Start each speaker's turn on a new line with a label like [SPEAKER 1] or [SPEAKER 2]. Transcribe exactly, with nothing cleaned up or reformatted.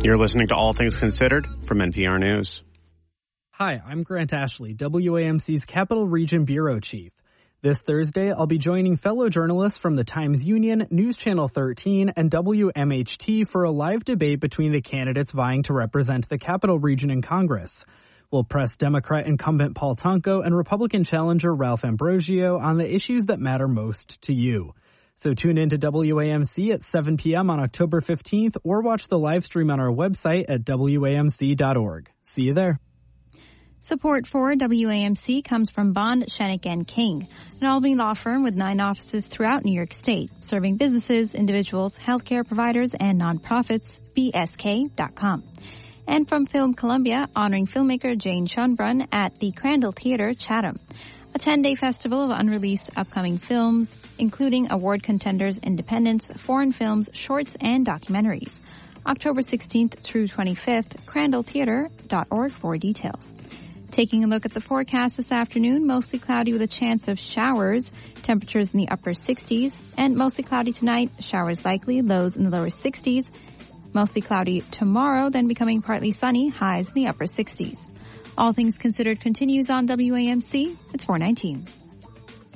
[SPEAKER 1] You're listening to All Things Considered from N P R News.
[SPEAKER 2] Hi, I'm Grant Ashley, W A M C's Capital Region Bureau Chief. This Thursday, I'll be joining fellow journalists from the Times-Union, News Channel thirteen, and W M H T for a live debate between the candidates vying to represent the Capital Region in Congress. We'll press Democrat incumbent Paul Tonko and Republican challenger Ralph Ambrosio on the issues that matter most to you. So tune in to W A M C at seven p.m. on October fifteenth or watch the live stream on our website at W A M C dot org. See you there.
[SPEAKER 3] Support for W A M C comes from Bond, Shenick and King, an Albany law firm with nine offices throughout New York State, serving businesses, individuals, healthcare providers, and nonprofits. B S K dot com. And from Film Columbia, honoring filmmaker Jane Schunbrunn at the Crandall Theater, Chatham. A ten-day festival of unreleased upcoming films, including award contenders, independents, foreign films, shorts, and documentaries. October sixteenth through twenty-fifth, crandall theater dot org for details. Taking a look at the forecast this afternoon, mostly cloudy with a chance of showers, temperatures in the upper sixties, and mostly cloudy tonight, showers likely, lows in the lower sixties. Mostly cloudy tomorrow, then becoming partly sunny, highs in the upper sixties. All Things Considered continues on W A M C. It's four nineteen.